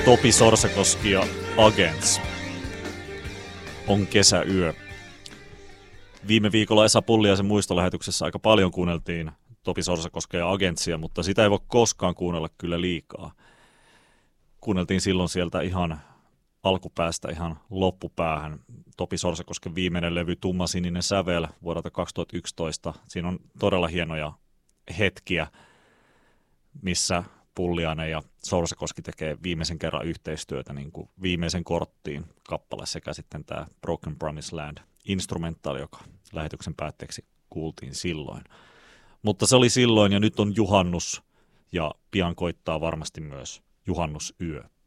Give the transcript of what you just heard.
Topi Sorsakoski ja Agents. On kesäyö. Viime viikolla Esa Pulliaisen muistolähetyksessä aika paljon kuunneltiin Topi Sorsakoskea ja Agentsia, mutta sitä ei voi koskaan kuunnella kyllä liikaa. Kuunneltiin silloin sieltä ihan alkupäästä ihan loppupäähän. Topi Sorsakosken viimeinen levy Tummasininen sävel vuodelta 2011. Siinä on todella hienoja hetkiä, missä Pulliainen ja Sorsakoski tekee viimeisen kerran yhteistyötä niin kuin viimeisen korttiin kappale sekä sitten tämä Broken Promised Land instrumentaali, joka lähetyksen päätteeksi kuultiin silloin. Mutta se oli silloin ja nyt on juhannus ja pian koittaa varmasti myös juhannusyö.